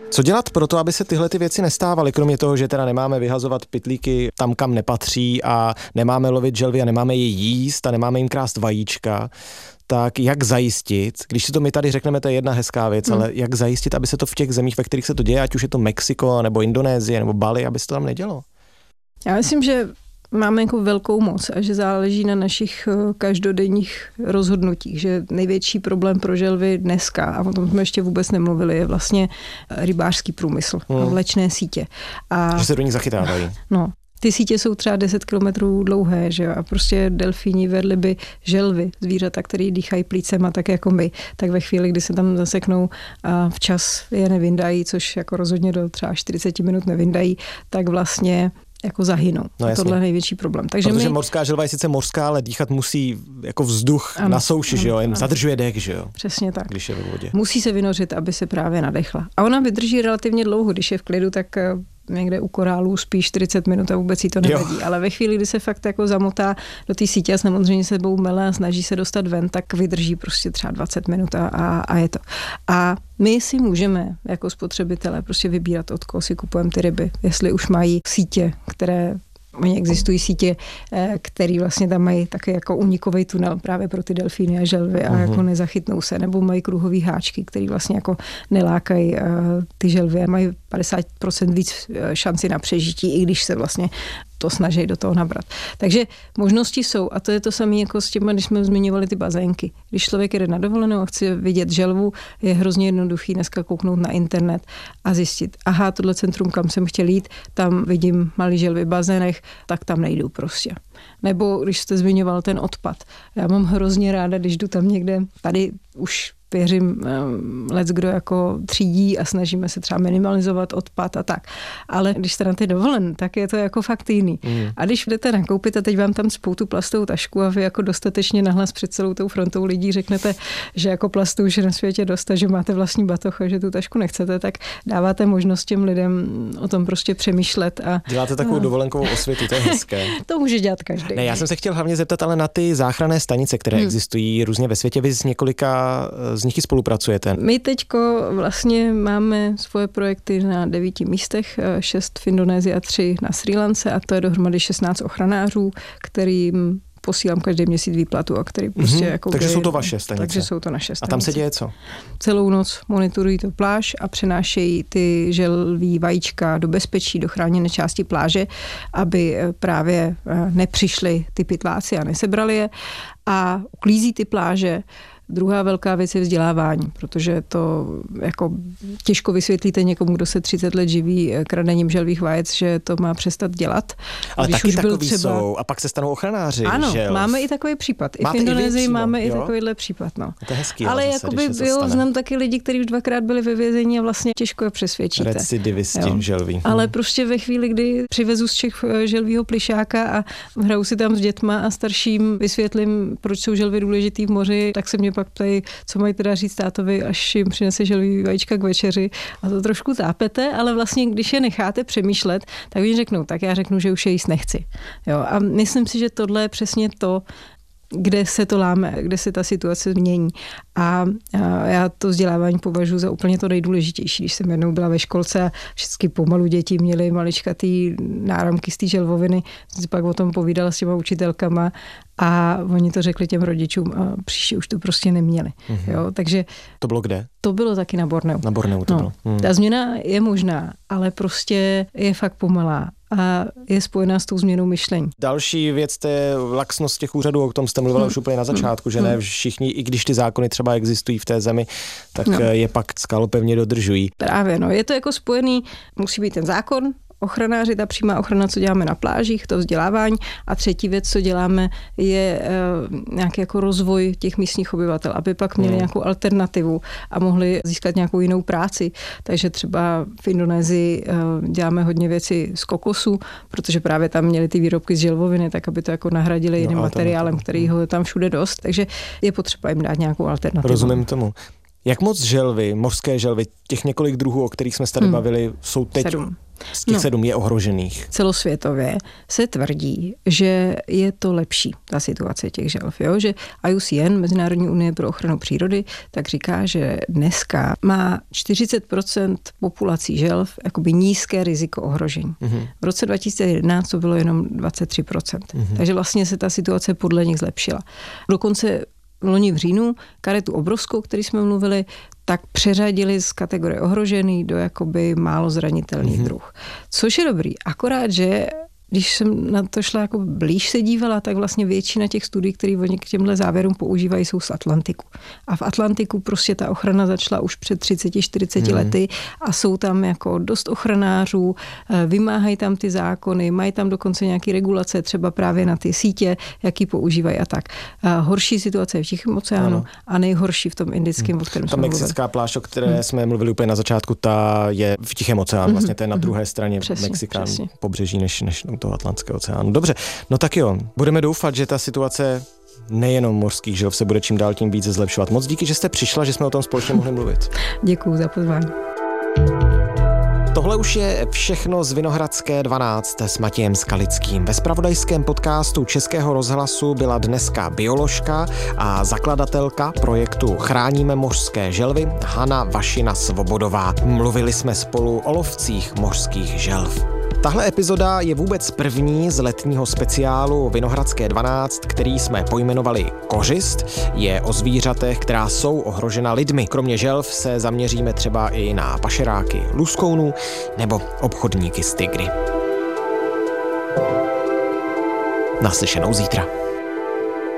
Co dělat pro to, aby se tyhle ty věci nestávaly, kromě toho, že teda nemáme vyhazovat pytlíky tam, kam nepatří a nemáme lovit želvy a nemáme je jíst a nemáme jim krást vajíčka, tak jak zajistit, když si to my tady řekneme, to je jedna hezká věc, ale jak zajistit, aby se to v těch zemích, ve kterých se to děje, ať už je to Mexiko, nebo Indonésie, nebo Bali, aby se to tam nedělo? Já myslím, že máme jako velkou moc a že záleží na našich každodenních rozhodnutích, že největší problém pro želvy dneska, a o tom jsme ještě vůbec nemluvili, je vlastně rybářský průmysl a vlečné sítě. Že se do nich zachytávají. No. Ty sítě jsou třeba 10 kilometrů dlouhé, že jo? A prostě delfíni, velryby, želvy, zvířata, které dýchají plícema tak jako my, tak ve chvíli, kdy se tam zaseknou a včas je nevyndají, což jako rozhodně do třeba 40 minut nevyndají, tak vlastně jako zahynou. No, tohle je největší problém. Protože mořská želva je sice mořská, ale dýchat musí jako vzduch na souši, že jo? Jim zadržuje dech, že jo? Přesně tak. Když je ve vodě. Musí se vynořit, aby se právě nadechla. A ona vydrží relativně dlouho, když je v klidu, tak někde u korálů spí 40 minut a vůbec jí to nevadí. Ale ve chvíli, kdy se fakt jako zamotá do té sítě a samozřejmě sebou mele a snaží se dostat ven, tak vydrží prostě třeba 20 minut a je to. A my si můžeme jako spotřebitelé prostě vybírat, od koho si kupujeme ty ryby. Jestli už mají sítě, které oni existují sítě, které vlastně tam mají taky jako unikový tunel právě pro ty delfíny a želvy a jako nezachytnou se, nebo mají kruhový háčky, které vlastně jako nelákají ty želvy a mají 50% víc šanci na přežití, i když se vlastně to snaží do toho nabrat. Takže možnosti jsou a to je to samé jako s těma, když jsme zmiňovali ty bazénky. Když člověk jede na dovolenou a chce vidět želvu, je hrozně jednoduchý dneska kouknout na internet a zjistit, aha, tohle centrum, kam jsem chtěl jít, tam vidím malý želvy v bazénech, tak tam nejdu prostě. Nebo když jste zmiňoval ten odpad. Já mám hrozně ráda, když jdu tam někde, tady už věřím, kdo jako třídí a snažíme se třeba minimalizovat odpad a tak. Ale když jste na ty dovolen, tak je to jako fakt jiný. A když jdete nakoupit a teď vám tam cpou tu plastovou tašku a vy jako dostatečně nahlas před celou tou frontou lidí řeknete, že jako plastu už je na světě dost a že máte vlastní batoh a že tu tašku nechcete, tak dáváte možnost těm lidem o tom prostě přemýšlet. A děláte takovou dovolenkovou osvětu, to je hezké. To může dělat každý. Ne, já jsem se chtěl hlavně zeptat ale na ty záchranné stanice, které existují různě ve světě. Vy s několika z nich i spolupracujete. My teďko vlastně máme svoje projekty na 9 místech, 6 v Indonésii a 3 na Srí Lance a to je dohromady 16 ochranářů, kterým posílám každý měsíc výplatu a který prostě jako... Takže jsou to vaše stanice. Takže jsou to naše stanice. A tam se děje co? Celou noc monitorují to pláž a přenášejí ty želví vajíčka do bezpečí, do chráněné části pláže, aby právě nepřišli ty pytláci a nesebrali je a uklízí ty pláže. Druhá velká věc je vzdělávání, protože to jako těžko vysvětlíte někomu, kdo se 30 let živí kradením želvých vajec, že to má přestat dělat. Ale když taky už takový třeba... jsou a pak se stanou ochranáři. Ano, želv. Máme i takový případ. I v Indonésii máme i takovýhle případ. No. To je hezký. Ale jakoby znám taky lidi, kteří už 2krát byli ve vězení a vlastně těžko je přesvědčíte. Recidivisti želví. Ale prostě ve chvíli, kdy přivezu z Čech želvího plišáka a hraju si tam s dětma a starším vysvětlím, proč jsou želvy důležitý v moři, tak se mě pak ptají, co mají teda říct tátovi, až jim přinese želví vajíčka k večeři a to trošku tápete, ale vlastně, když je necháte přemýšlet, tak oni řeknou, tak já řeknu, že už je jíst nechci. Jo, a myslím si, že tohle je přesně to, kde se to láme, kde se ta situace mění. A já to vzdělávání považuji za úplně to nejdůležitější. Když jsem jednou byla ve školce a všechny pomalu děti měly maličkatý náramky z té želvoviny, jsem si pak o tom povídala s těma učitelkama a oni to řekli těm rodičům a příště už to prostě neměli. Jo, takže to bylo kde? To bylo taky na Borneu. Na Borneu to bylo. Ta změna je možná, ale prostě je fakt pomalá a je spojená s tou změnou myšlení. Další věc, to je laxnost těch úřadů, o tom jste mluvila už úplně na začátku, že ne všichni, i když ty zákony třeba existují v té zemi, tak je pak skalopevně dodržují. Právě, je to jako spojený, musí být ten zákon, ochranáři, ta přímá ochrana, co děláme na plážích, to vzdělávání a třetí věc, co děláme, je nějaký jako rozvoj těch místních obyvatel, aby pak měli nějakou alternativu a mohli získat nějakou jinou práci. Takže třeba v Indonésii děláme hodně věci z kokosu, protože právě tam měli ty výrobky z želvoviny, tak aby to jako nahradili jiným materiálem, kterýho je tam všude dost. Takže je potřeba jim dát nějakou alternativu. Rozumím tomu. Jak moc želvy, mořské želvy, těch několik druhů, o kterých jsme se tady bavili, jsou teď z těch 7 je ohrožených. Celosvětově se tvrdí, že je to lepší, ta situace těch želv. Jo? Že IUCN, Mezinárodní unie pro ochranu přírody, tak říká, že dneska má 40% populací želv jakoby nízké riziko ohrožení. V roce 2011 to bylo jenom 23%. Takže vlastně se ta situace podle nich zlepšila. Dokonce loni v říjnu karetu obrovskou, který jsme mluvili, tak přeřadili z kategorie ohrožený do jakoby málo zranitelný druh. Což je dobrý. Akorát, že když jsem na to šla jako blíž se dívala, tak vlastně většina těch studií, které oni k těmhle závěrům používají, jsou z Atlantiku. A v Atlantiku prostě ta ochrana začala už před 30-40 lety a jsou tam jako dost ochranářů, vymáhají tam ty zákony, mají tam dokonce nějaké regulace, třeba právě na ty sítě, jaký používají a tak. Horší situace je v Tichém oceánu a nejhorší v tom Indickém, o kterém jsme mluvili. Mexická pláž, o které jsme mluvili úplně na začátku, ta je v Tichém oceánu, vlastně to je na druhé straně Mexika, pobřeží než toho Atlantského oceánu. Dobře, no tak jo, budeme doufat, že ta situace nejenom mořských želv se bude čím dál tím více zlepšovat. Moc díky, že jste přišla, že jsme o tom společně mohli mluvit. Děkuju za pozvání. Tohle už je všechno z Vinohradské 12 s Matějem Skalickým. Ve zpravodajském podcastu Českého rozhlasu byla dneska bioložka a zakladatelka projektu Chráníme mořské želvy Hana Vašina Svobodová. Mluvili jsme spolu o lovcích mořských želv. Tahle epizoda je vůbec první z letního speciálu Vinohradské 12, který jsme pojmenovali Kořist. Je o zvířatech, která jsou ohrožena lidmi. Kromě želv se zaměříme třeba i na pašeráky luskounů nebo obchodníky s tygry. Naslyšenou zítra.